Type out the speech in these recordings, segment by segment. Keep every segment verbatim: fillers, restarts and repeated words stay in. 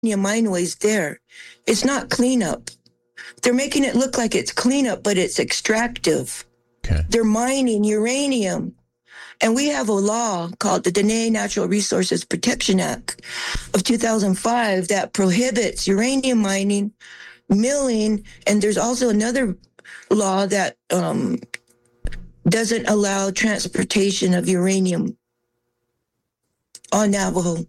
mineways there. It's not cleanup. They're making it look like it's cleanup, but it's extractive. Okay. They're mining uranium. And we have a law called the Dene Natural Resources Protection Act of two thousand five that prohibits uranium mining, milling, and there's also another law that um, doesn't allow transportation of uranium on Navajo.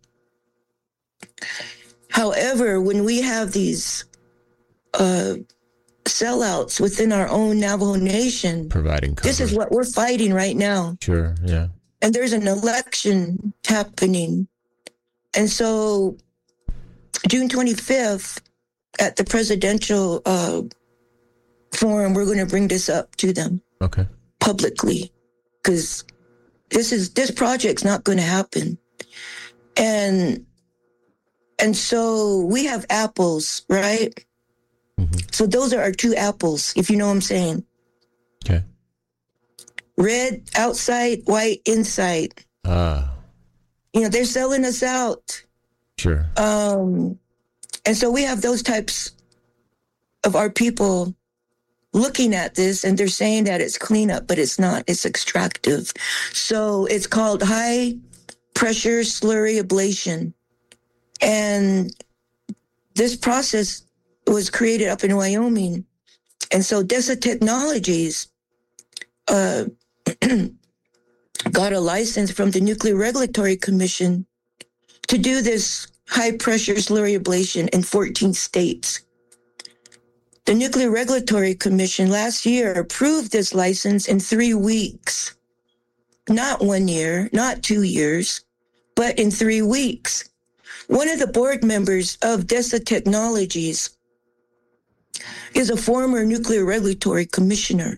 However, when we have these uh, sellouts within our own Navajo Nation, providing cover. This is what we're fighting right now. Sure, yeah. And there's an election happening. And so June twenty-fifth at the presidential uh, forum, we're going to bring this up to them. Okay. Publicly, because this is this project's not going to happen. And and so we have apples, right? Mm-hmm. So those are our two apples, if you know what I'm saying. Okay. Red outside, white inside. Ah. You know, they're selling us out. Sure. Um, and so we have those types of our people looking at this, and they're saying that it's cleanup, but it's not. It's extractive. So it's called high pressure slurry ablation. And this process was created up in Wyoming. And so DESA Technologies uh, got a license from the Nuclear Regulatory Commission to do this high pressure slurry ablation in fourteen states. The Nuclear Regulatory Commission last year approved this license in three weeks. Not one year, not two years, but in three weeks. One of the board members of DESA Technologies is a former Nuclear Regulatory Commissioner.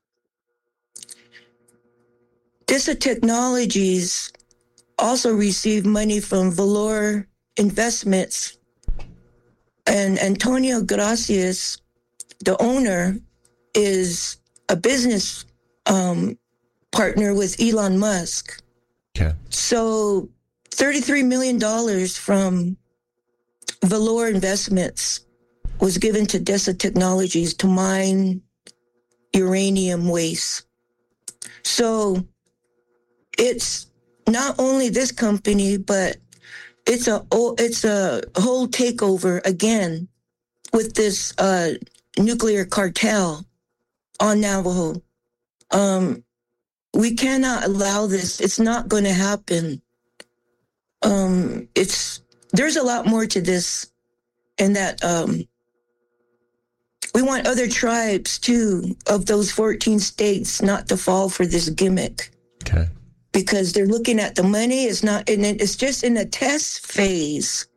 DESA Technologies also received money from Valor Investments, and Antonio Gracias, the owner, is a business um, partner with Elon Musk. Okay. So thirty-three million dollars from Valor Investments was given to DESA Technologies to mine uranium waste. So it's not only this company, but it's a it's a whole takeover again with this uh, nuclear cartel on Navajo. Um, we cannot allow this. It's not going to happen. Um, it's there's a lot more to this, and that um, we want other tribes too of those fourteen states not to fall for this gimmick. Okay. Because they're looking at the money. It's not, and it's just in a test phase.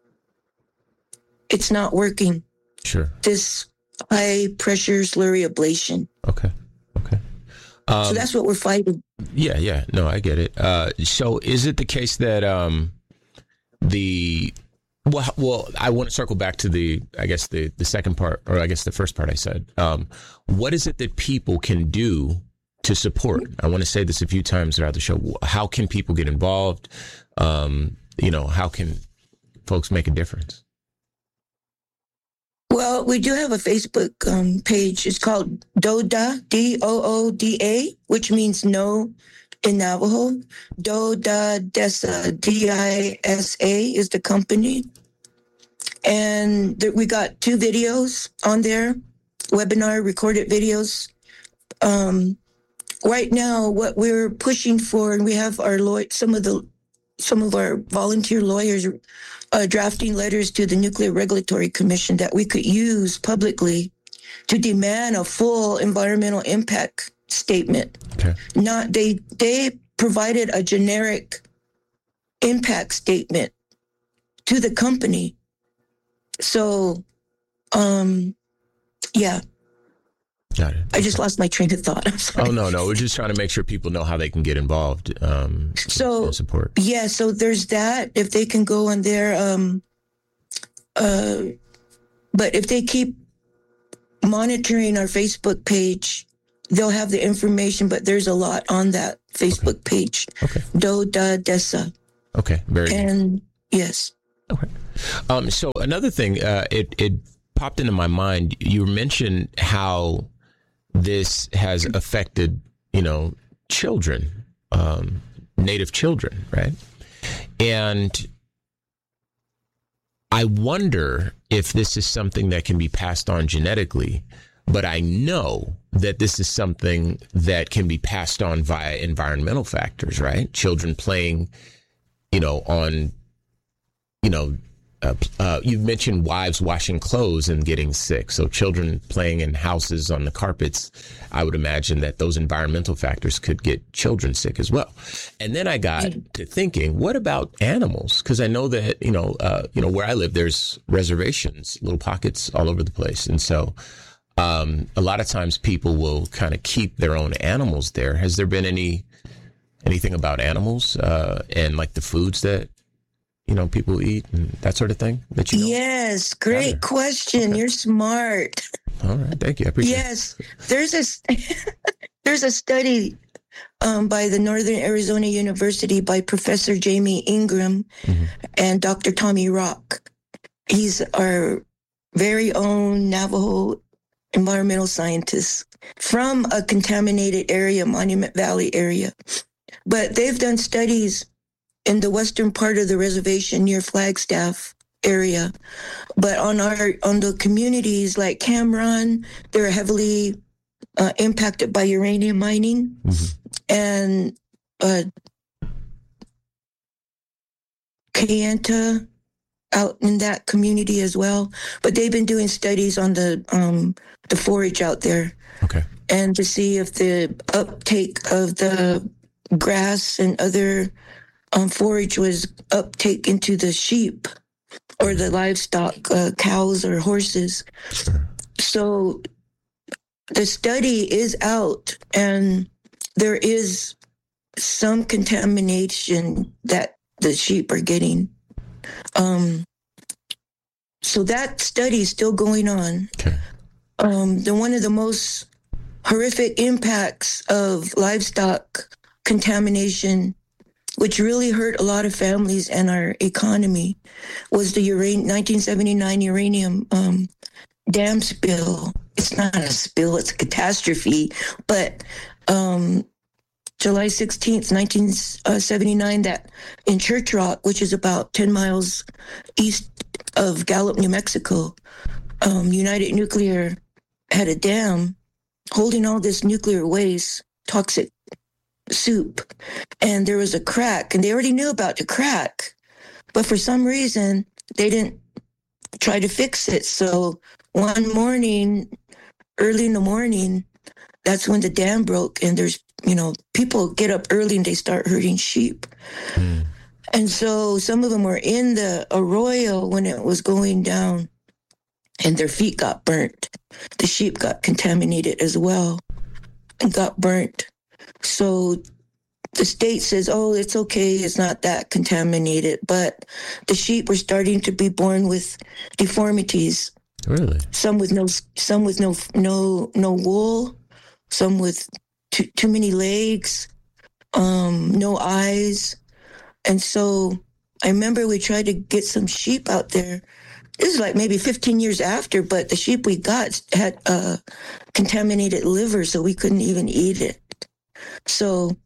It's not working. Sure. This high pressure slurry ablation. Okay. Okay. Um, so that's what we're fighting. Yeah, yeah. No, I get it. Uh, so is it the case that um, the well, well, I want to circle back to the, I guess the the second part, or I guess the first part I said. Um, what is it that people can do to support? I want to say this a few times throughout the show. How can people get involved? Um, you know, how can folks make a difference? Well, we do have a Facebook um, page. It's called DOODA, D O O D A, which means no in Navajo. DOODA DESA, D I S A is the company. And there, we got two videos on there, webinar recorded videos. Um, Right now, what we're pushing for, and we have our law- some of the some of our volunteer lawyers uh, drafting letters to the Nuclear Regulatory Commission that we could use publicly to demand a full environmental impact statement. Okay. Not they they provided a generic impact statement to the company. So, um, yeah. Got it. I just lost my train of thought. I'm sorry. Oh, no, no. We're just trying to make sure people know how they can get involved um, so, and support. Yeah, so there's that. If they can go on there. Um, uh, but if they keep monitoring our Facebook page, they'll have the information, but there's a lot on that Facebook okay. page. Okay. DOODA DESA. Okay, very And good. yes. Okay. Um, so another thing, uh, it it popped into my mind. You mentioned how this has affected, you know, children, um, Native children, right? And I wonder if this is something that can be passed on genetically, but I know that this is something that can be passed on via environmental factors, right? Children playing, you know, on, you know, uh, uh, you mentioned wives washing clothes and getting sick. So children playing in houses on the carpets, I would imagine that those environmental factors could get children sick as well. And then I got to thinking, what about animals? Because I know that, you know, uh, you know, where I live, there's reservations, little pockets all over the place. And so um, a lot of times people will kind of keep their own animals there. Has there been any anything about animals uh, and like the foods that, you know, people eat and that sort of thing that you know? Yes, great Better. question. Okay. You're smart. All right, thank you. I appreciate yes, there's a there's a study um, by the Northern Arizona University by Professor Jamie Ingram mm-hmm. and Doctor Tommy Rock. He's our very own Navajo environmental scientist from a contaminated area, Monument Valley area. But they've done studies in the western part of the reservation near Flagstaff area. But on our on the communities like Cameron, they're heavily uh, impacted by uranium mining. Mm-hmm. And uh, Kayenta out in that community as well. But they've been doing studies on the um, the forage out there. Okay. And to see if the uptake of the grass and other um, forage was uptake into the sheep or the livestock, uh, cows or horses. Sure. So the study is out, and there is some contamination that the sheep are getting. Um, so that study is still going on. Okay. Um, the one of the most horrific impacts of livestock contamination, which really hurt a lot of families and our economy, was the uran- nineteen seventy-nine uranium um, dam spill. It's not a spill, it's a catastrophe. But um, July sixteenth, nineteen seventy-nine, that in Church Rock, which is about ten miles east of Gallup, New Mexico, um, United Nuclear had a dam holding all this nuclear waste, toxic soup, and there was a crack, and they already knew about the crack, but for some reason they didn't try to fix it. So one morning, early in the morning, that's when the dam broke, and there's, you know, people get up early and they start herding sheep. Mm. And so some of them were in the arroyo when it was going down, and their feet got burnt. The sheep got contaminated as well and got burnt. So the state says, oh, it's okay, it's not that contaminated. But the sheep were starting to be born with deformities. Really? Some with no, some with no, no, no wool. Some with too, too many legs, um, no eyes. And so I remember we tried to get some sheep out there. This is like maybe fifteen years after, but the sheep we got had uh, contaminated liver, so we couldn't even eat it. So,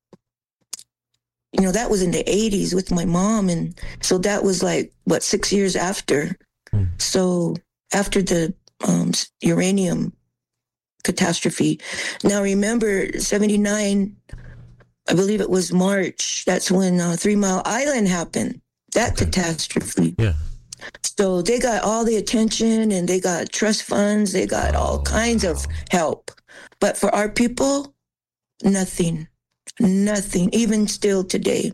you know, that was in the eighties with my mom. And so that was like, what, six years after. Mm. So after the um, uranium catastrophe. Now, remember, seventy-nine, I believe it was March. That's when uh, Three Mile Island happened, that okay. catastrophe. Yeah. So they got all the attention, and they got trust funds. They got oh, all kinds wow. of help. But for our people, nothing, nothing, even still today.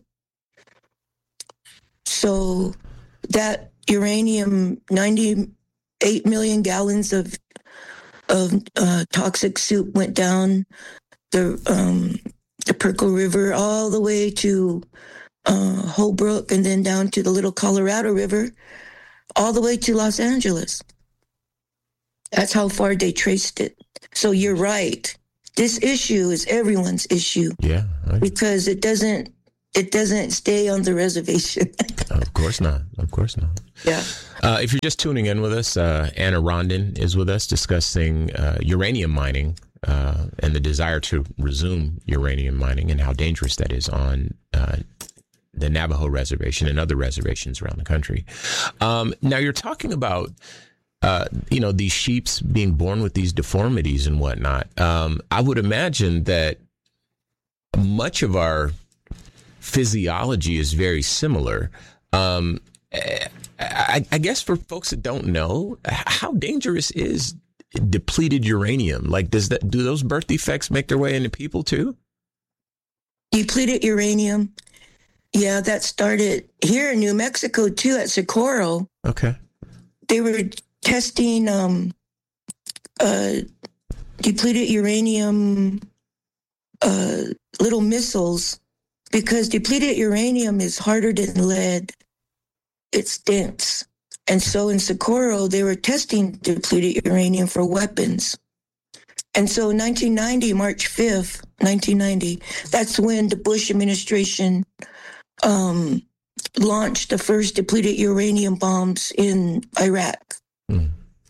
So that uranium, ninety-eight million gallons of of uh, toxic soup went down the um, the Perkle River all the way to uh, Holbrook, and then down to the Little Colorado River, all the way to Los Angeles. That's how far they traced it. So you're right. This issue is everyone's issue. Yeah. Right. Because it doesn't it doesn't stay on the reservation. Oh, Of course not. Of course not. Yeah. Uh, if you're just tuning in with us, uh, Anna Rondon is with us discussing uh, uranium mining uh, and the desire to resume uranium mining and how dangerous that is on uh, the Navajo reservation and other reservations around the country. Um, now, you're talking about, uh, you know, these sheeps being born with these deformities and whatnot. Um, I would imagine that much of our physiology is very similar. Um, I, I guess for folks that don't know, how dangerous is depleted uranium? Like, does that, do those birth defects make their way into people too? Depleted uranium. Yeah, that started here in New Mexico too at Socorro. Okay. They were testing um, uh, depleted uranium uh, little missiles because depleted uranium is harder than lead. It's dense. And so in Socorro, they were testing depleted uranium for weapons. And so in nineteen ninety, March fifth, nineteen ninety, that's when the Bush administration um, launched the first depleted uranium bombs in Iraq. Mm.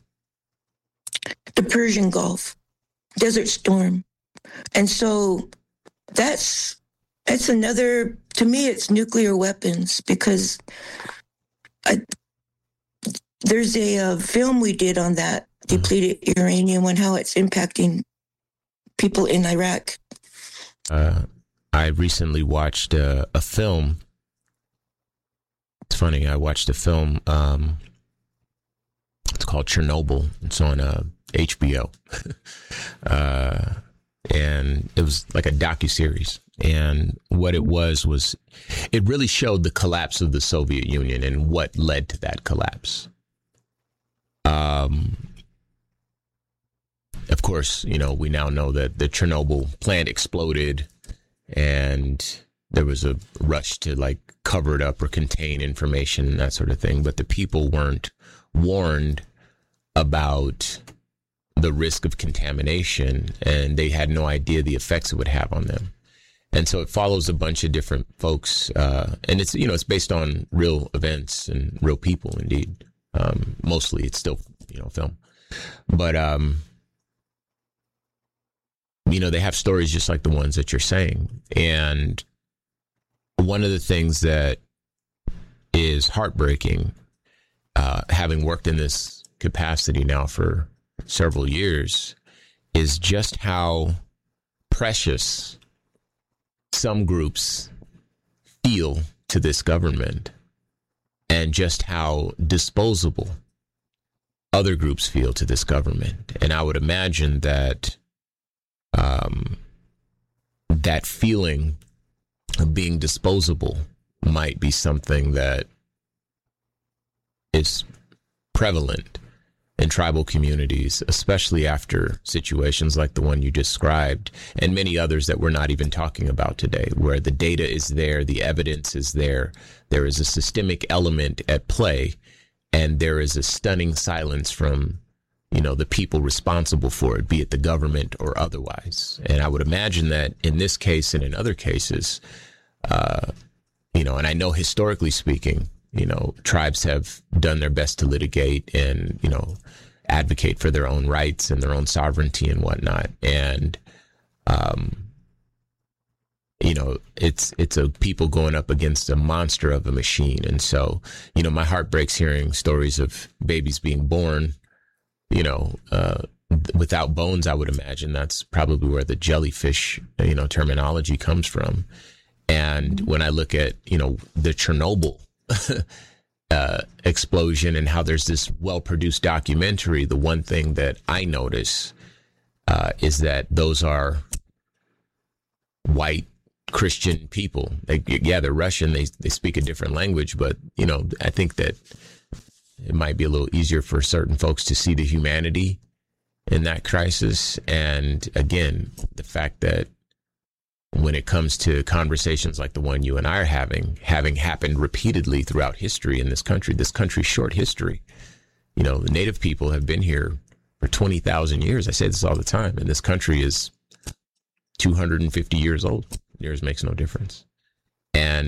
The Persian Gulf, Desert Storm. And so that's that's another, to me, it's nuclear weapons because I, there's a uh, film we did on that depleted mm. uranium and how it's impacting people in Iraq. Uh, I recently watched uh, a film. It's funny. I watched a film. Um, it's called Chernobyl. It's on uh, H B O. uh, and it was like a docuseries. And what it was, was it really showed the collapse of the Soviet Union and what led to that collapse. Um, of course, you know, we now know that the Chernobyl plant exploded and there was a rush to like cover it up or contain information and that sort of thing. But the people weren't warned about the risk of contamination and they had no idea the effects it would have on them. And so it follows a bunch of different folks, uh, and it's, you know, it's based on real events and real people, indeed. Um, mostly it's still, you know, film. But, um, you know, they have stories just like the ones that you're saying. And one of the things that is heartbreaking, uh, having worked in this capacity now for several years, is just how precious some groups feel to this government and just how disposable other groups feel to this government. And I would imagine that um, that feeling of being disposable might be something that is prevalent in tribal communities, especially after situations like the one you described and many others that we're not even talking about today, where the data is there, the evidence is there, there is a systemic element at play, and there is a stunning silence from, you know, the people responsible for it, be it the government or otherwise. And I would imagine that in this case and in other cases, uh, you know, and I know historically speaking, you know, tribes have done their best to litigate and, you know, advocate for their own rights and their own sovereignty and whatnot. And, um, you know, it's it's a people going up against a monster of a machine. And so, you know, my heart breaks hearing stories of babies being born, you know, uh, without bones. I would imagine that's probably where the jellyfish, you know, terminology comes from. And when I look at, you know, the Chernobyl uh, explosion and how there's this well-produced documentary, the one thing that I notice uh, is that those are white Christian people. They, yeah, they're Russian. They they speak a different language, but you know, I think that it might be a little easier for certain folks to see the humanity in that crisis. And again, the fact that when it comes to conversations like the one you and I are having, having happened repeatedly throughout history in this country, this country's short history, you know, the Native people have been here for twenty thousand years. I say this all the time, and this country is two hundred fifty years old. Years makes no difference. And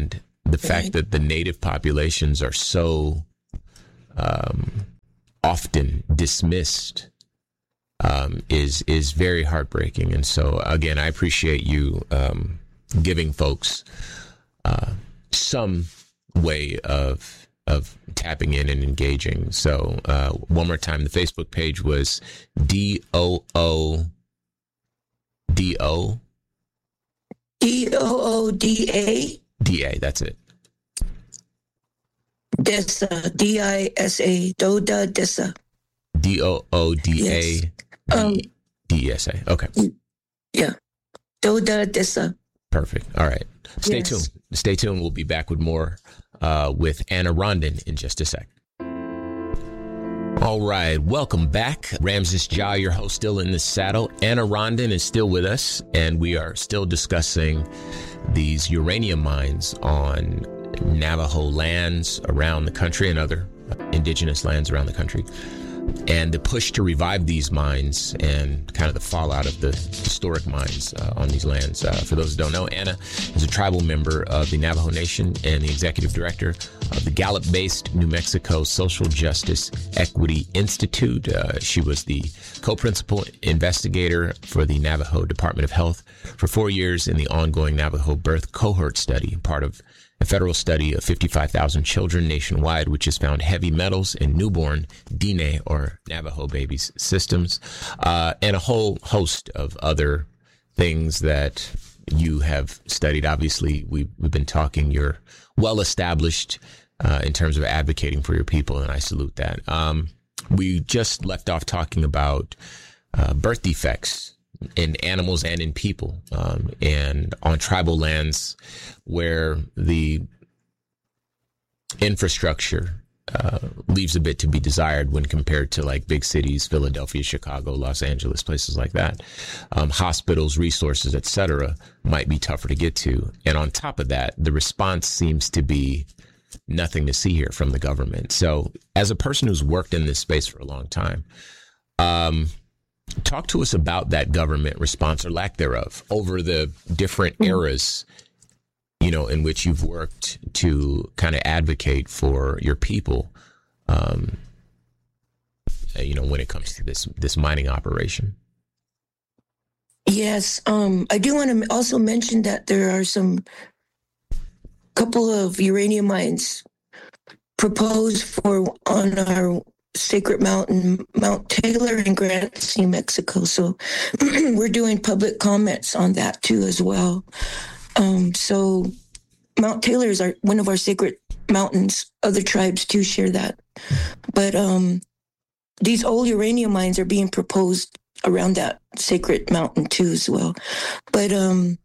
the fact that the native populations are so um, often dismissed um, is is very heartbreaking. And so, again, I appreciate you um, giving folks uh, some way of of tapping in and engaging. So uh, one more time, the Facebook page was D O O D O D O O D A D A. That's it. Disa, D I S A, Doda Disa. D O O D A Um, D E S A. Okay. Yeah. Doda Disa. Perfect. All right. Stay Yes. tuned. Stay tuned. We'll be back with more uh, with Anna Rondon in just a sec. All right. Welcome back. Ramses Ja, your host, still in the saddle. Anna Rondon is still with us, and we are still discussing these uranium mines on Navajo lands around the country and other indigenous lands around the country, and the push to revive these mines and kind of the fallout of the historic mines uh, on these lands. Uh, for those who don't know, Anna is a tribal member of the Navajo Nation and the executive director of the Gallup-based New Mexico Social Justice Equity Institute. Uh, she was the co-principal investigator for the Navajo Department of Health for four years in the ongoing Navajo birth cohort study, part of a federal study of fifty-five thousand children nationwide, which has found heavy metals in newborn D N A or Navajo babies' systems, uh, and a whole host of other things that you have studied. Obviously, we, we've been talking. You're well established uh, in terms of advocating for your people, and I salute that. Um, we just left off talking about uh, birth defects in animals and in people, um, and on tribal lands where the infrastructure uh, leaves a bit to be desired when compared to like big cities, Philadelphia, Chicago, Los Angeles, places like that. Um, hospitals, resources, et cetera, might be tougher to get to. And on top of that, the response seems to be nothing to see here from the government. So as a person who's worked in this space for a long time, um, talk to us about that government response or lack thereof over the different eras, you know, in which you've worked to kind of advocate for your people, um, you know, when it comes to this this mining operation. Yes. Um, I do want to also mention that there are some couple of uranium mines proposed for on our Sacred Mountain, Mount Taylor in Grants, New Mexico. So we're doing public comments on that too as well. Um, so Mount Taylor is our one of our sacred mountains. Other tribes too share that. But um, these old uranium mines are being proposed around that sacred mountain too as well. But um,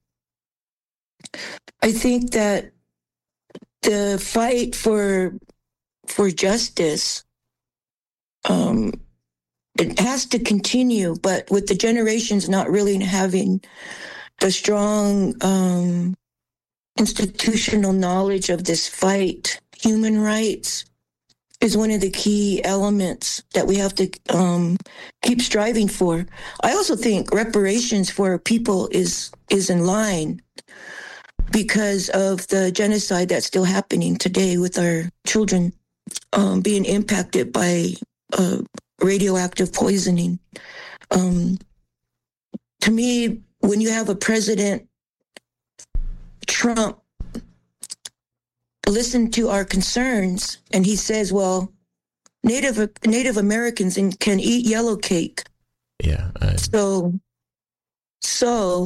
I think that the fight for for justice, Um, it has to continue, but with the generations not really having the strong um, institutional knowledge of this fight, human rights is one of the key elements that we have to um, keep striving for. I also think reparations for people is is in line because of the genocide that's still happening today with our children um, being impacted by Uh, radioactive poisoning. Um, to me, when you have a President Trump listen to our concerns and he says, well, Native Native Americans in, can eat yellow cake. Yeah. I... So, so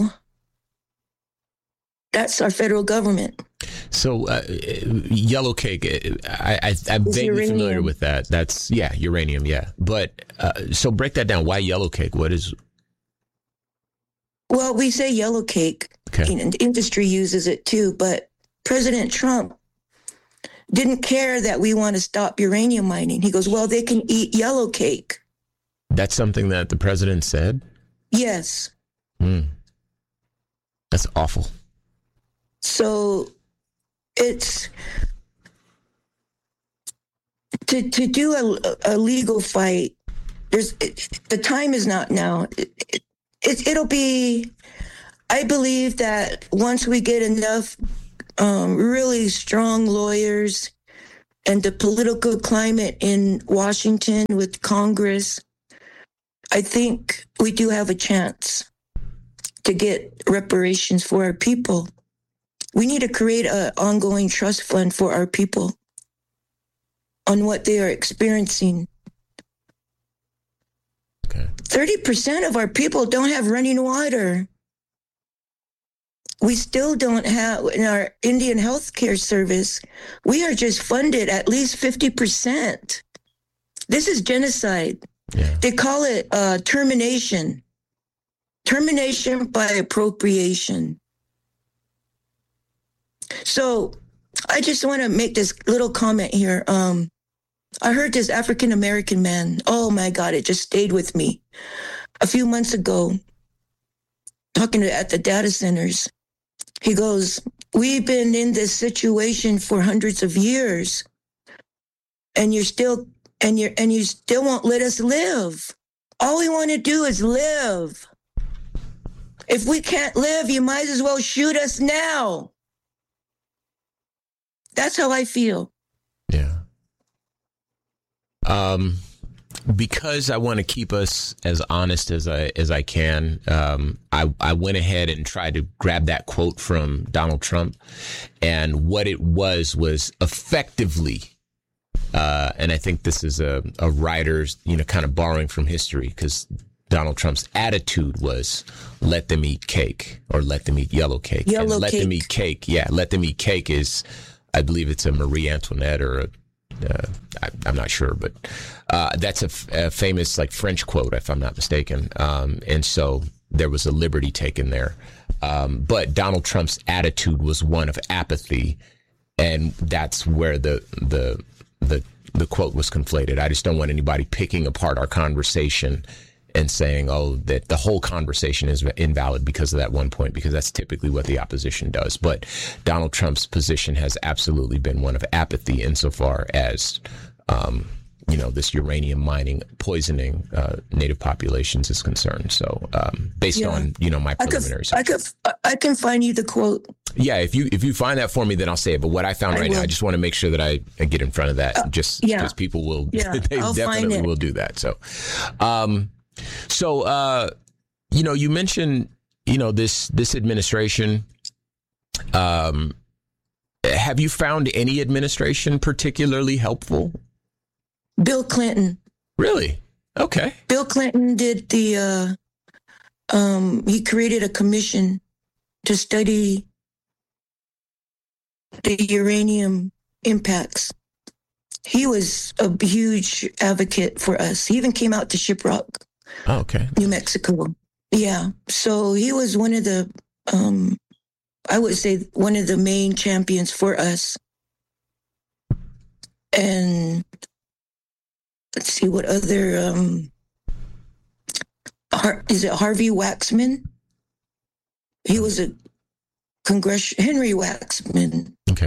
that's our federal government. So uh, yellow cake, I, I, I'm It's vaguely uranium. familiar with that. That's, yeah, uranium, yeah. But uh, so break that down. Why yellow cake? What is... Well, we say yellow cake. Okay. You know, the industry uses it too, but President Trump didn't care that we want to stop uranium mining. He goes, well, they can eat yellow cake. That's something that the president said? Yes. Mm. That's awful. So it's to to do a, a legal fight. There's it, the time is not now. It, it, it'll be. I believe that once we get enough um, really strong lawyers and the political climate in Washington with Congress, I think we do have a chance to get reparations for our people. We need to create an ongoing trust fund for our people on what they are experiencing. Okay. thirty percent of our people don't have running water. We still don't have, in our Indian healthcare service, we are just funded at least fifty percent. This is genocide. Yeah. They call it uh, termination. Termination by appropriation. So I just want to make this little comment here. Um, I heard this African-American man, oh my God, it just stayed with me, a few months ago, talking to, at the data centers. He goes, we've been in this situation for hundreds of years, and you're still, and you're, and you still won't let us live. All we want to do is live. If we can't live, you might as well shoot us now. That's how I feel. Yeah. Um, because I want to keep us as honest as I as I can, um, I, I went ahead and tried to grab that quote from Donald Trump, and what it was was effectively, uh, and I think this is a, a writer's, you know, kind of borrowing from history, because Donald Trump's attitude was let them eat cake, or let them eat yellow cake. Yellow and let cake. them eat cake. Yeah, let them eat cake is, I believe it's a Marie Antoinette or a, uh, I, I'm not sure, but uh, that's a, f- a famous like French quote, if I'm not mistaken. Um, and so there was a liberty taken there. Um, but Donald Trump's attitude was one of apathy, and that's where the the the the quote was conflated. I just don't want anybody picking apart our conversation and saying, oh, that the whole conversation is invalid because of that one point, because that's typically what the opposition does. But Donald Trump's position has absolutely been one of apathy insofar as, um, you know, this uranium mining, poisoning uh, native populations is concerned. So um, based Yeah. on, you know, my I could, preliminary I could, I can find you the quote. Yeah, if you if you find that for me, then I'll say it. But what I found I right now, will. I just want to make sure that I, I get in front of that, Uh, just yeah. because people will, Yeah, they I'll find definitely it. will do that. So, um, so uh, you know, you mentioned, you know, this this administration. Um, have you found any administration particularly helpful? Bill Clinton. Really? Okay. Bill Clinton did the, uh, um, he created a commission to study the uranium impacts. He was a huge advocate for us. He even came out to Shiprock, Oh, okay. New Mexico. Yeah. So he was one of the, um, I would say, one of the main champions for us. And let's see what other, um, Har- is it Harvey Waxman? He was a Congress, Henry Waxman. Okay.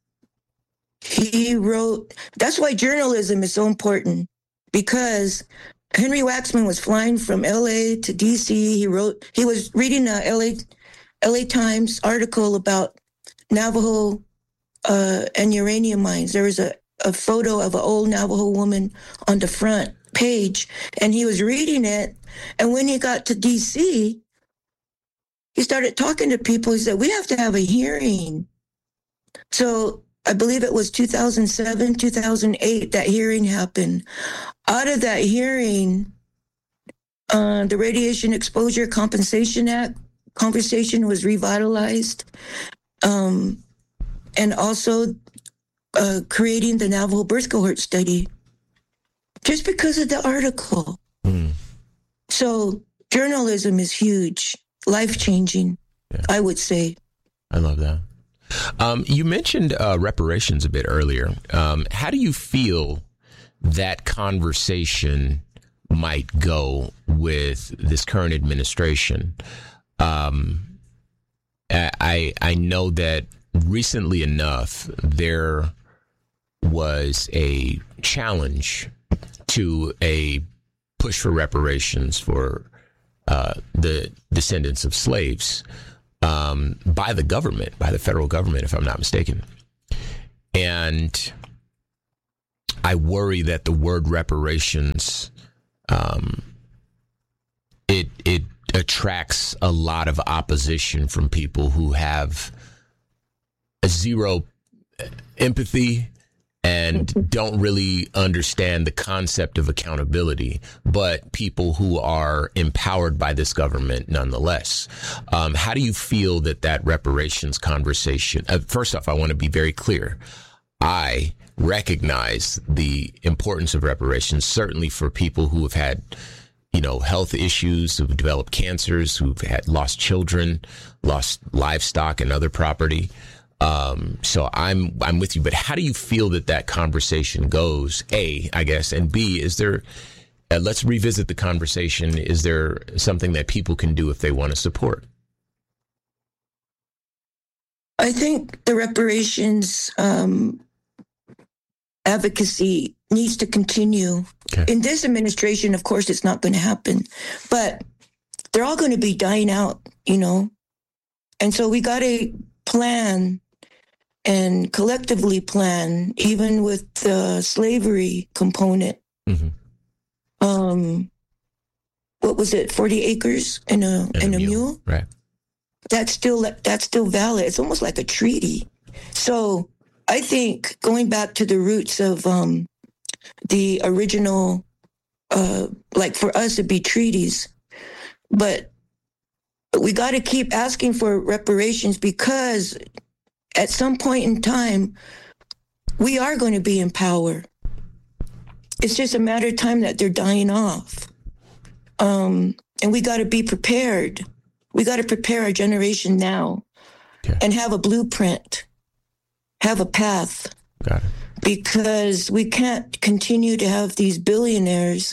He wrote, that's why journalism is so important, because Henry Waxman was flying from L A to D C. He wrote, he was reading a L A, L A Times article about Navajo uh, and uranium mines. There was a, a photo of an old Navajo woman on the front page, and he was reading it. And when he got to D C, he started talking to people. He said, we have to have a hearing. So I believe it was two thousand seven, two thousand eight, that hearing happened. Out of that hearing, uh, the Radiation Exposure Compensation Act conversation was revitalized. Um, and also uh, creating the Navajo birth cohort study, just because of the article. Mm. So journalism is huge, life-changing, Yeah. I would say. I love that. Um, you mentioned uh, reparations a bit earlier. Um, how do you feel that conversation might go with this current administration? Um, I I know that recently enough there was a challenge to a push for reparations for uh, the descendants of slaves. um, by the government, by the federal government, if I'm not mistaken. And I worry that the word reparations, um, it it attracts a lot of opposition from people who have a zero empathy and don't really understand the concept of accountability, but people who are empowered by this government nonetheless. Um, how do you feel that that reparations conversation, uh, first off, I want to be very clear. I recognize the importance of reparations, certainly for people who have had, you know, health issues, who've developed cancers, who've had lost children, lost livestock and other property. Um, so I'm I'm with you, but how do you feel that that conversation goes? A, I guess, and B, is there? Uh, let's revisit the conversation. Is there something that people can do if they want to support? I think the reparations um, advocacy needs to continue. Okay. In this administration, of course, it's not going to happen, but they're all going to be dying out, you know, and so we got to plan and collectively plan, even with the slavery component. Mm-hmm. Um, what was it? Forty acres and a and, and a mule. mule, right? That's still that's still valid. It's almost like a treaty. So I think going back to the roots of um, the original, uh, like for us it'd be treaties, but we got to keep asking for reparations because at some point in time, we are going to be in power. It's just a matter of time that they're dying off. Um, and we got to be prepared. We got to prepare our generation now okay. and have a blueprint, have a path. Got it. Because we can't continue to have these billionaires.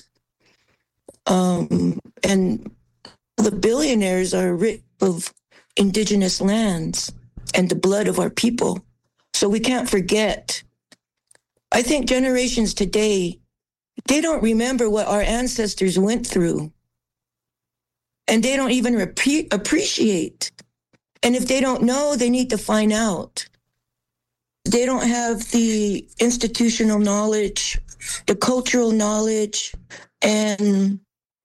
Um, and the billionaires are rich of indigenous lands and the blood of our people. So we can't forget. I think generations today, they don't remember what our ancestors went through. And they don't even rep- appreciate. And if they don't know, they need to find out. They don't have the institutional knowledge, the cultural knowledge. And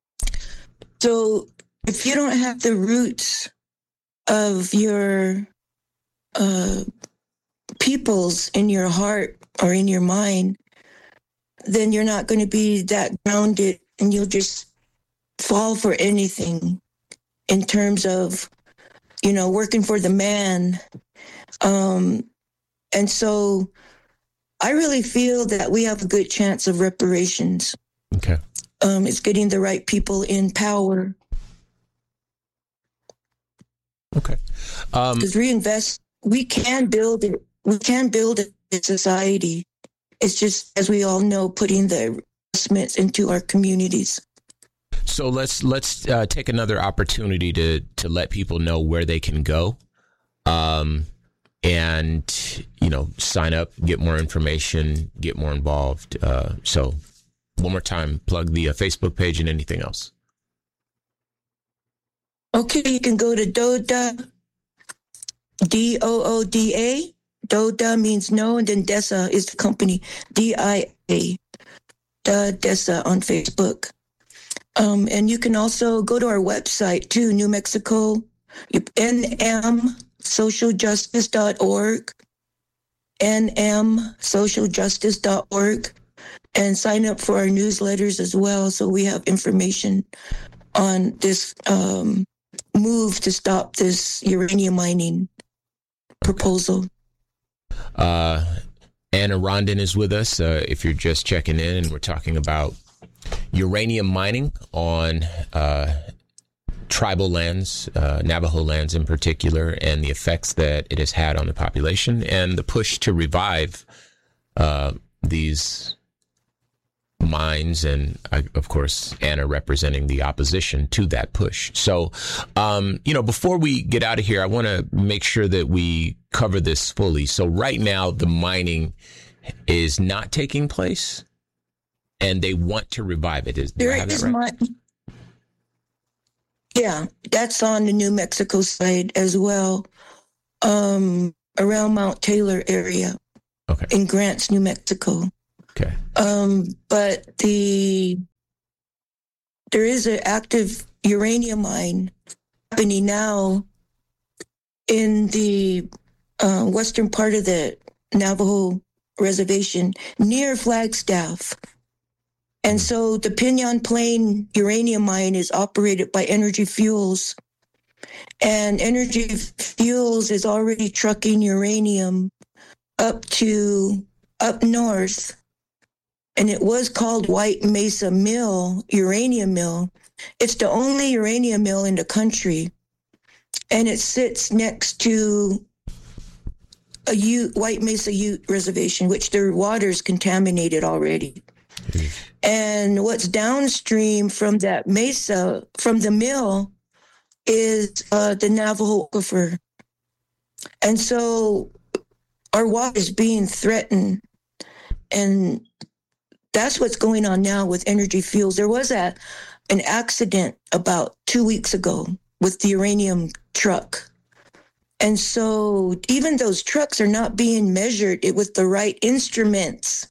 so if you don't have the roots of your uh, peoples in your heart or in your mind, then you're not going to be that grounded and you'll just fall for anything in terms of, you know, working for the man. Um, and so I really feel that we have a good chance of reparations. Okay. Um, it's getting the right people in power. Okay. Um, because reinvest, we can build it. We can build a society. It's just, as we all know, putting the investments into our communities. So let's let's uh, take another opportunity to to let people know where they can go, um, and you know, sign up, get more information, get more involved. Uh, so, one more time, plug the uh, Facebook page and anything else. Okay, you can go to DOODA, D O O D A. DOODA means no, and then DESA is the company, D I A, the DESA on Facebook. Um, and you can also go to our website too, New Mexico, N M social justice dot org, N M social justice dot org, and sign up for our newsletters as well. So we have information on this um, move to stop this uranium mining proposal. Uh, Anna Rondon is with us. Uh, if you're just checking in, and we're talking about uranium mining on uh, tribal lands, uh, Navajo lands in particular, and the effects that it has had on the population, and the push to revive uh, these mines, and uh, of course, Anna representing the opposition to that push. So, um, you know, before we get out of here, I want to make sure that we cover this fully. So right now, the mining is not taking place, and they want to revive it. Is, do there I have is that right? mi- Yeah, that's on the New Mexico side as well, um, around Mount Taylor area. Okay. In Grants, New Mexico. Okay. Um, but the there is an active uranium mine happening now in the uh, western part of the Navajo reservation near Flagstaff. And so the Pinyon Plain uranium mine is operated by Energy Fuels. And Energy Fuels is already trucking uranium up to up north. And it was called White Mesa Mill, uranium mill. It's the only uranium mill in the country. And it sits next to a Ute, White Mesa Ute reservation, which their water's contaminated already. Mm. And what's downstream from that mesa, from the mill, is uh, the Navajo Aquifer. And so our water is being threatened. And that's what's going on now with Energy Fuels. There was a an accident about two weeks ago with the uranium truck. And so even those trucks are not being measured with the right instruments.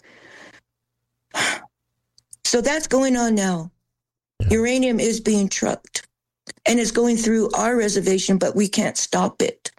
So that's going on now. Uranium is being trucked and it's going through our reservation, but we can't stop it.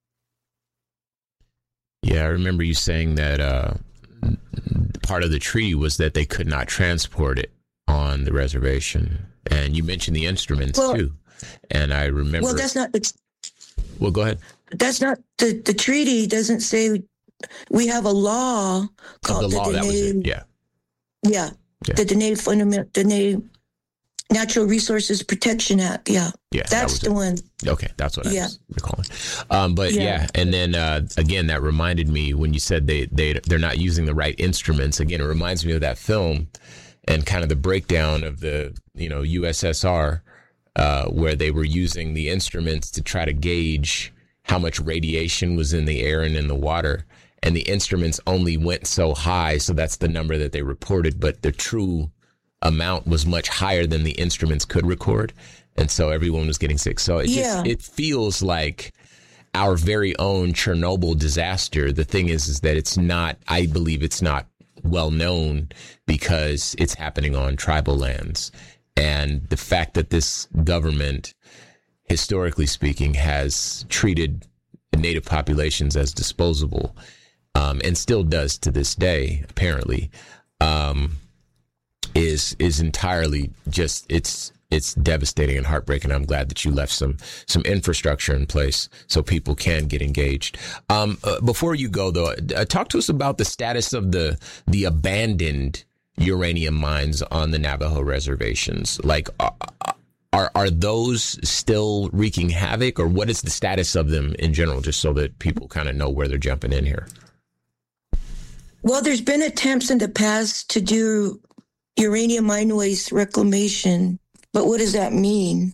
Yeah, I remember you saying that uh, part of the treaty was that they could not transport it on the reservation. And you mentioned the instruments, well, too. And I remember... Well, that's not... The, well, go ahead. That's not... The, the treaty doesn't say... We have a law called oh, the law, the that was it. Yeah. Yeah. Yeah. The Dene Fundament... Dene Natural Resources Protection Act. Yeah. Yeah. That's that the it. one. Okay. That's what I yeah. was recalling. Um, but yeah. yeah. And then, uh, again, that reminded me when you said they, they, they're not using the right instruments. Again, it reminds me of that film and kind of the breakdown of the, you know, U S S R, uh, where they were using the instruments to try to gauge how much radiation was in the air and in the water. And the instruments only went so high. So that's the number that they reported. But the true amount was much higher than the instruments could record. And so everyone was getting sick. So it yeah. just, it feels like our very own Chernobyl disaster. The thing is, is that it's not, I believe it's not well known because it's happening on tribal lands. And the fact that this government, historically speaking, has treated native populations as disposable, um, and still does to this day, apparently, um, is is entirely just it's it's devastating and heartbreaking. I'm glad that you left some some infrastructure in place so people can get engaged. Um, uh, before you go, though, uh, talk to us about the status of the the abandoned uranium mines on the Navajo reservations. Like, uh, are are those still wreaking havoc, or what is the status of them in general, just so that people kind of know where they're jumping in here? Well, there's been attempts in the past to do uranium mine waste reclamation, but what does that mean?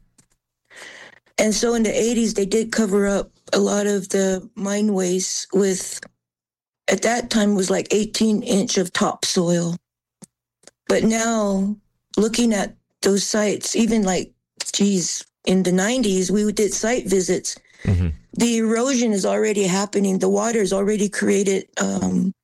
And so in the eighties, they did cover up a lot of the mine waste with, at that time, it was like eighteen inch of topsoil. But now, looking at those sites, even like, geez, in the nineties, we did site visits. Mm-hmm. The erosion is already happening. The water has already created um,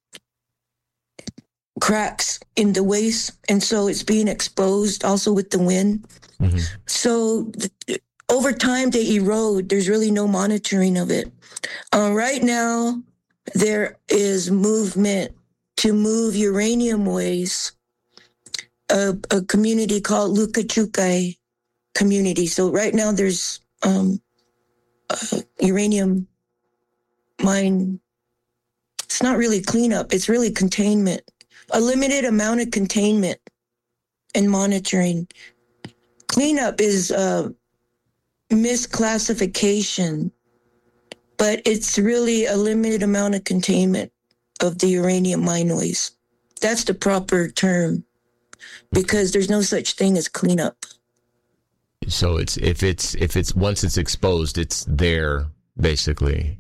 cracks in the waste. And so it's being exposed also with the wind. Mm-hmm. So th- over time, they erode. There's really no monitoring of it. Uh, right now, there is movement to move uranium waste. A, a community called Lukachukai community. So right now there's um, uh, uranium mine. It's not really cleanup. It's really containment. A limited amount of containment and monitoring. Cleanup is uh, misclassification, but it's really a limited amount of containment of the uranium mine waste. That's the proper term. Because there's no such thing as cleanup. So it's if it's if it's once it's exposed, it's there basically.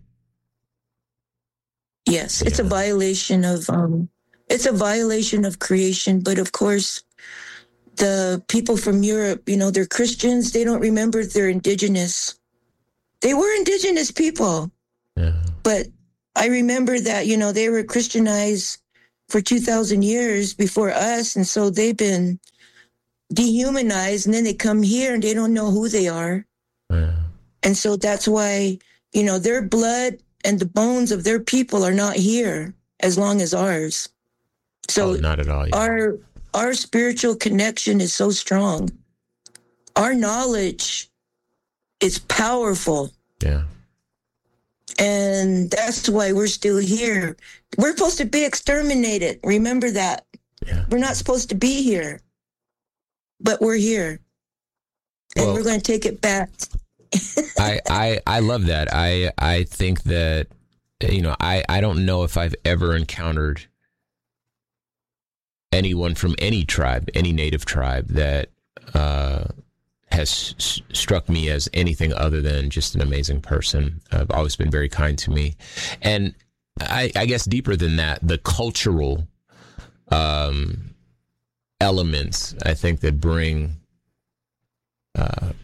Yes, it's yeah. a violation of um, it's a violation of creation. But of course, the people from Europe, you know, they're Christians. They don't remember they're indigenous. They were indigenous people. Yeah. But I remember that, you know, they were Christianized for two thousand years before us. And so they've been dehumanized, and then they come here and they don't know who they are. Yeah. And so that's why, you know, their blood and the bones of their people are not here as long as ours. So Oh, not at all. Yeah. our our spiritual connection is so strong. Our knowledge is powerful. Yeah. And that's why we're still here. We're supposed to be exterminated. Remember that. Yeah. We're not supposed to be here. But we're here. And Well- we're going to take it back. I, I I love that. I I think that, you know, I, I don't know if I've ever encountered anyone from any tribe, any native tribe that uh, has s- struck me as anything other than just an amazing person. I've always been very kind to me. And I, I guess deeper than that, the cultural um, elements, I think, that bring... Uh,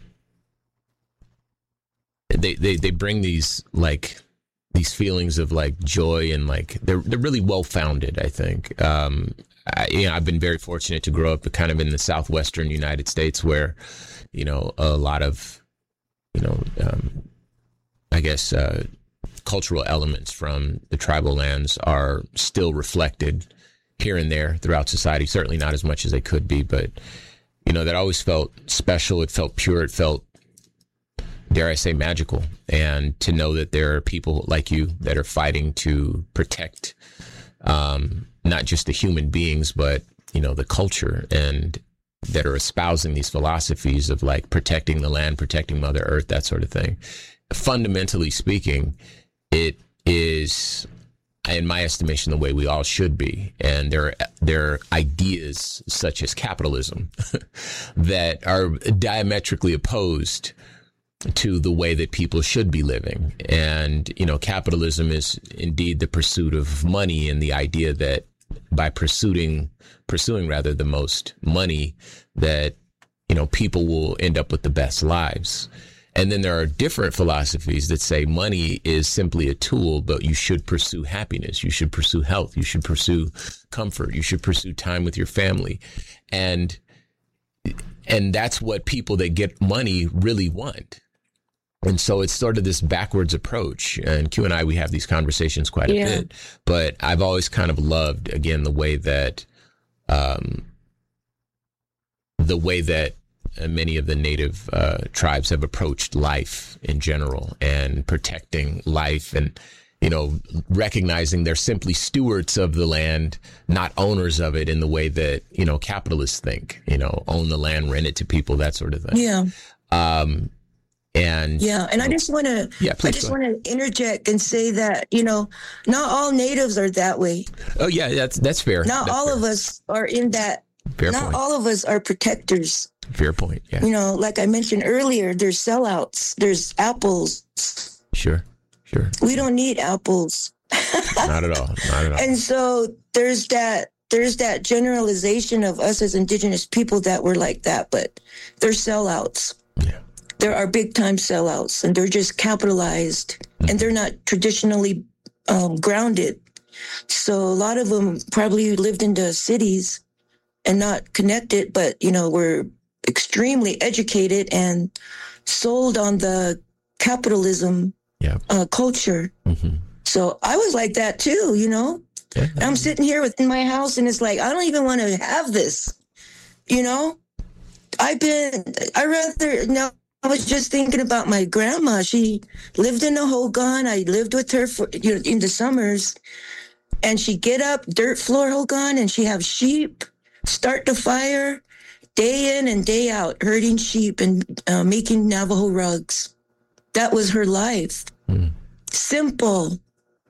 They, they they bring these like these feelings of like joy, and like they're they're really well founded. I think um, I, you know, I've been very fortunate to grow up kind of in the southwestern United States, where you know a lot of you know um, I guess uh, cultural elements from the tribal lands are still reflected here and there throughout society. Certainly not as much as they could be, but you know that always felt special. It felt pure. It felt, dare I say, magical. And to know that there are people like you that are fighting to protect um, not just the human beings, but, you know, the culture, and that are espousing these philosophies of like protecting the land, protecting Mother Earth, that sort of thing. Fundamentally speaking, it is, in my estimation, the way we all should be. And there are, there are ideas such as capitalism that are diametrically opposed to the way that people should be living. And, you know, capitalism is indeed the pursuit of money, and the idea that by pursuing, pursuing rather the most money, that, you know, people will end up with the best lives. And then there are different philosophies that say money is simply a tool, but you should pursue happiness. You should pursue health. You should pursue comfort. You should pursue time with your family. And, and that's what people that get money really want. And so it's sort of this backwards approach. And Q and I, we have these conversations quite Yeah. a bit. But I've always kind of loved, again, the way that, um, the way that uh, many of the native uh, tribes have approached life in general, and protecting life, and, you know, recognizing they're simply stewards of the land, not owners of it in the way that, you know, capitalists think, you know, own the land, rent it to people, that sort of thing. Yeah. Um, And Yeah, and I just want to, Yeah, I please just go want to interject and say that, you know, not all natives are that way. oh yeah, that's that's fair. Not That's all fair. of us are in that. Fair not point. all of us are protectors. Fair point. Yeah, You know, like I mentioned earlier, there's sellouts. There's apples. sure, sure. We don't need apples. Not at all. Not at all. And so there's that. There's that generalization of us as indigenous people that we're like that, but they're sellouts. Yeah. There are big time sellouts, and they're just capitalized, Mm-hmm. and they're not traditionally um, grounded. So a lot of them probably lived in the cities and not connected, but, you know, were extremely educated and sold on the capitalism Yeah. uh, culture. Mm-hmm. So I was like that too, you know. Yeah. I'm sitting here within my house, and it's like, I don't even want to have this, you know. I've been, I rather, no, I was just thinking about my grandma. She lived in a Hogan. I lived with her for, you know, in the summers, and she'd get up, dirt floor Hogan, and she'd have sheep, start the fire, day in and day out, herding sheep and uh, making Navajo rugs. That was her life. Mm. Simple.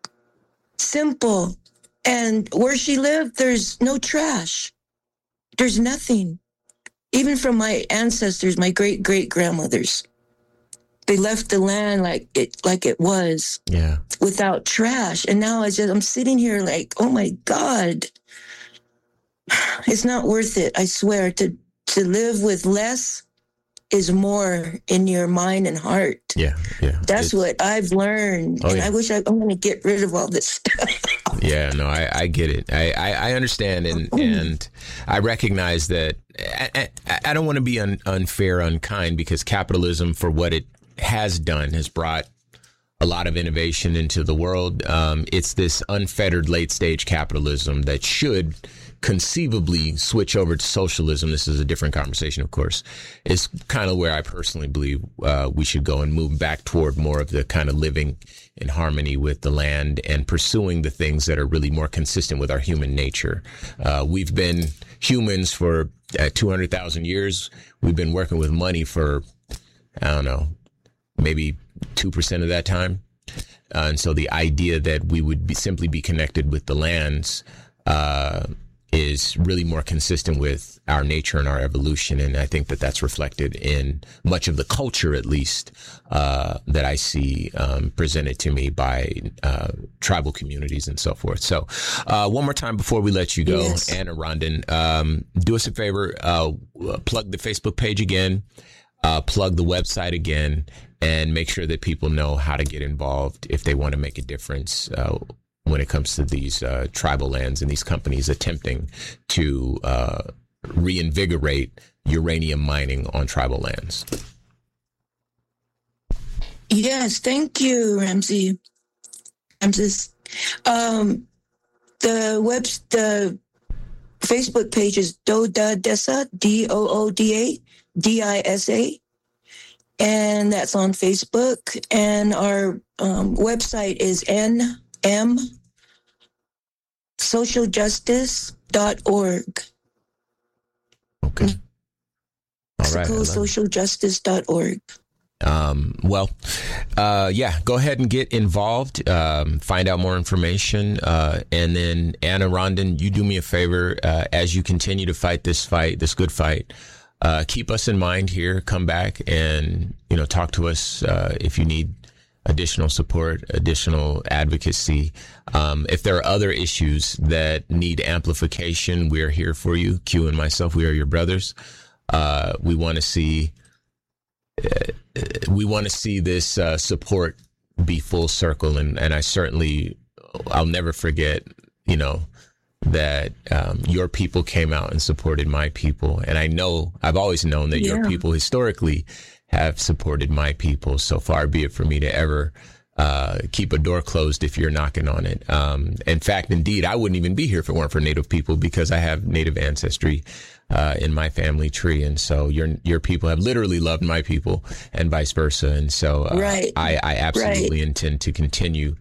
Simple. And where she lived, there's no trash. There's nothing. Even from my ancestors, my great great grandmothers, they left the land like it like it was, Yeah. without trash. And now I just I'm sitting here like, oh my God, it's not worth it. I swear to to live with less is more in your mind and heart. Yeah, yeah. That's what I've learned. Oh, and yeah. I wish I, I'm going to get rid of all this stuff. Yeah, no, I, I get it. I, I, I understand. And, and I recognize that I, I, I don't want to be un, unfair, unkind, because capitalism, for what it has done, has brought a lot of innovation into the world. Um, it's this unfettered late stage capitalism that should conceivably switch over to socialism. This is a different conversation, of course. It's kind of where I personally believe uh, we should go and move back toward more of the kind of living in harmony with the land and pursuing the things that are really more consistent with our human nature. Uh, we've been humans for uh, two hundred thousand years. We've been working with money for, I don't know, maybe two percent of that time. Uh, and so the idea that we would be simply be connected with the lands uh, is really more consistent with our nature and our evolution. And I think that that's reflected in much of the culture, at least, uh, that I see um, presented to me by uh, tribal communities and so forth. So uh, one more time before we let you go, yes. Anna Rondon, um, do us a favor, uh, plug the Facebook page again, uh, plug the website again, and make sure that people know how to get involved if they want to make a difference uh, when it comes to these uh, tribal lands and these companies attempting to uh, reinvigorate uranium mining on tribal lands. Yes, thank you, Ramsey. Ramses. Um, the web, the Facebook page is Doda Disa, D O O D A D I S A. And that's on Facebook. And our um, website is N M social justice dot org. Okay. All right. mexico social justice dot org. Um, well, uh, yeah, go ahead and get involved, um, find out more information. Uh, and then Anna Rondon, you do me a favor, uh, as you continue to fight this fight, this good fight, uh, keep us in mind here, come back and, you know, talk to us, uh, if you need additional support, additional advocacy. Um, if there are other issues that need amplification, we're here for you. Q and myself, we are your brothers. Uh, we want to see, uh, we want to see this uh, support be full circle. And, and I certainly, I'll never forget, you know, that um, your people came out and supported my people. And I know, I've always known that yeah. your people historically have supported my people. So far be it for me to ever uh, keep a door closed if you're knocking on it. Um, in fact, indeed, I wouldn't even be here if it weren't for Native people, because I have Native ancestry uh, in my family tree. And so your your people have literally loved my people and vice versa. And so uh, right. I, I absolutely right. intend to continue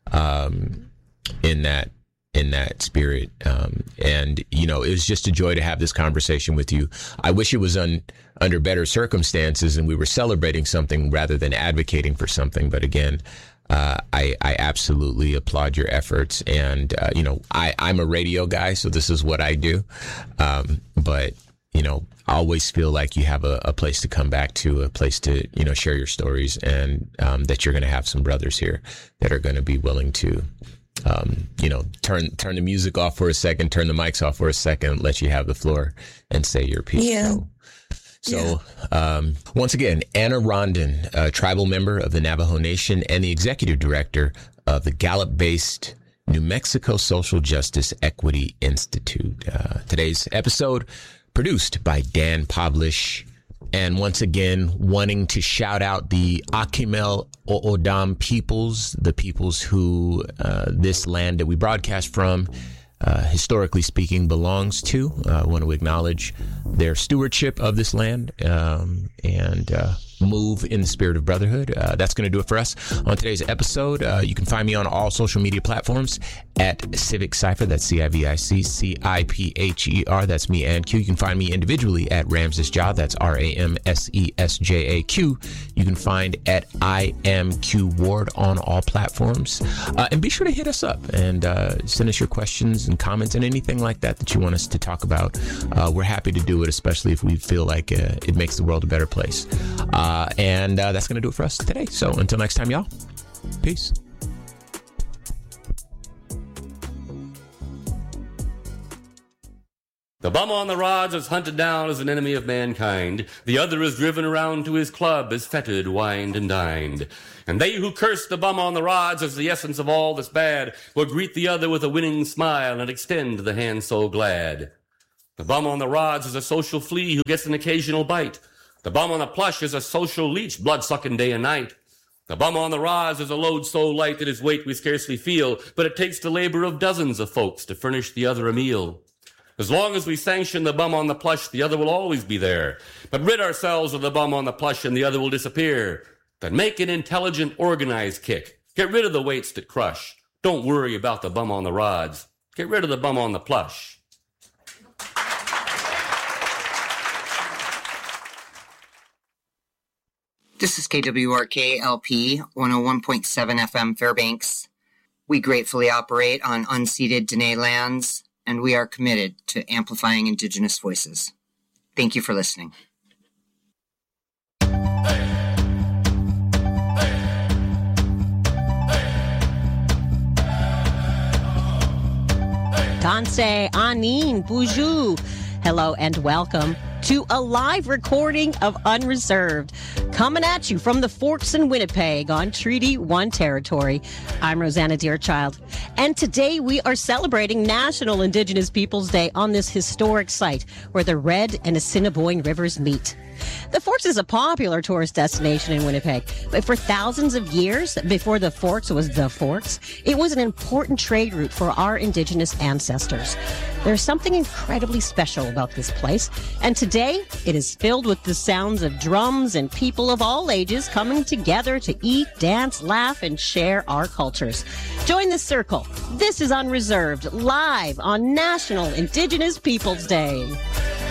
um, in that in that spirit. Um, and, you know, it was just a joy to have this conversation with you. I wish it was un, under better circumstances and we were celebrating something rather than advocating for something. But again, uh, I, I absolutely applaud your efforts. And, uh, you know, I, I'm a radio guy, so this is what I do. Um, but, you know, I always feel like you have a, a place to come back to, a place to, you know, share your stories, and um, that you're going to have some brothers here that are going to be willing to, Um, you know, turn turn the music off for a second, turn the mics off for a second, let you have the floor and say your piece. Yeah. So, so yeah. um, once again, Anna Rondon, a tribal member of the Navajo Nation and the executive director of the Gallup-based New Mexico Social Justice Equity Institute. Uh, today's episode produced by Dan Pavlish. And once again, wanting to shout out the Akimel O'odham peoples, the peoples who uh, this land that we broadcast from, uh, historically speaking, belongs to. I uh, want to acknowledge their stewardship of this land um, and uh, move in the spirit of brotherhood. Uh, that's going to do it for us on today's episode. Uh, you can find me on all social media platforms at Civic Cypher. That's C I V I C C I P H E R. That's me and Q. You can find me individually at Ramses Jah. That's R A M S E S J A Q. You can find at I am Q Ward on all platforms. Uh, and be sure to hit us up and uh, send us your questions and comments and anything like that that you want us to talk about. Uh, we're happy to do it, especially if we feel like uh, it makes the world a better place. Uh, and uh, that's going to do it for us today. So until next time, y'all, peace. The bum on the rods is hunted down as an enemy of mankind. The other is driven around to his club, is fetted, wined, and dined. And they who curse the bum on the rods as the essence of all that's bad will greet the other with a winning smile and extend the hand so glad. The bum on the rods is a social flea who gets an occasional bite. The bum on the plush is a social leech, blood-sucking day and night. The bum on the rods is a load so light that his weight we scarcely feel, but it takes the labor of dozens of folks to furnish the other a meal. As long as we sanction the bum on the plush, the other will always be there. But rid ourselves of the bum on the plush and the other will disappear. Then make an intelligent, organized kick. Get rid of the weights that crush. Don't worry about the bum on the rods. Get rid of the bum on the plush. This is K W R K L P one oh one point seven F M Fairbanks. We gratefully operate on unceded Dene lands, and we are committed to amplifying Indigenous voices. Thank you for listening. Tanse, Anin, Buju. Hello and welcome to a live recording of Unreserved, coming at you from the Forks in Winnipeg on Treaty one territory. I'm Rosanna Deerchild, and today we are celebrating National Indigenous Peoples Day on this historic site where the Red and Assiniboine rivers meet. The Forks is a popular tourist destination in Winnipeg, but for thousands of years, before the Forks was the Forks, it was an important trade route for our Indigenous ancestors. There's something incredibly special about this place, and today it is filled with the sounds of drums and people of all ages coming together to eat, dance, laugh, and share our cultures. Join the circle. This is Unreserved, live on National Indigenous Peoples Day.